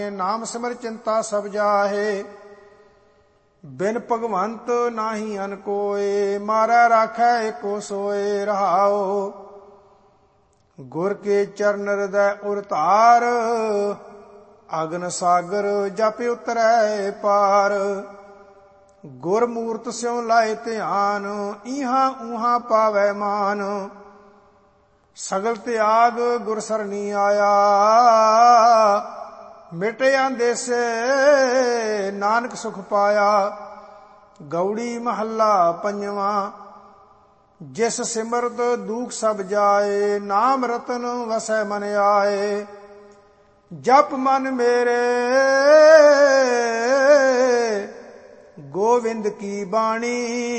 नाम सिमर चिंता सब जाहे, बिन भगवंत नाही अन कोय, मारै राखै एको सोए रहाओ। गुर के चरण हृदय उरतार, अगन सागर जप उतरै पार। गुर मूरत स्यों लाए ध्यान, इहां उहां पावै मान। सगल त्याग गुर सरनी आया, मिटे अंदेसे नानक सुख पाया। गौड़ी महला पंजवा। जिस सिमरत दुख सब जाए, नाम रतन वसै मन आए। जप मन मेरे गोविंद की बाणी,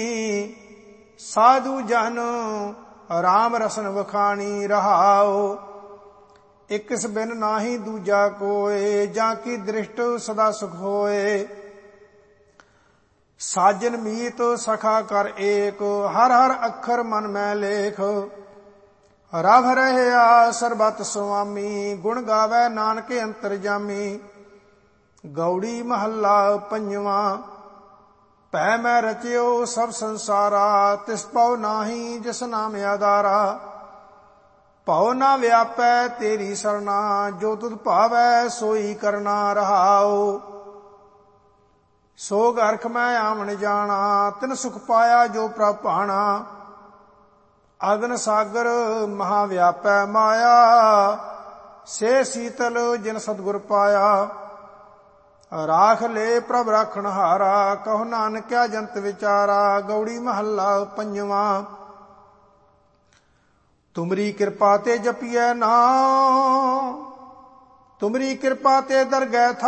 साधु जन राम रसन वखाणी रहाओ। इकिस बिन नाही दूजा कोय, जाकी दृष्ट सदा सुख होए। साजन मीत सखा कर एक, हर हर अखर मन में लेख। रव रहया सरबत स्वामी, गुण गावै नानक अंतरजामी। गौड़ी महला पंजवा। पै मैं रचियो सब संसारा, तिस पौ नाही जिस नाम आधारा। भव ना व्यापै तेरी सरना, जो तुध भावै सोई करना रहाओ। सोग अर्ख मैं आमन जाना, तिन सुख पाया जो प्रभ भाना। अगन सागर महा व्यापै माया, से शीतल जिन सतगुर पाया। राख ले प्रभ राखण हारा, कहो नानक्या जंत विचारा। गौड़ी महला पंजवा। तुमरी कृपा ते जपिए नाम, तुमरी कृपा ते दरगह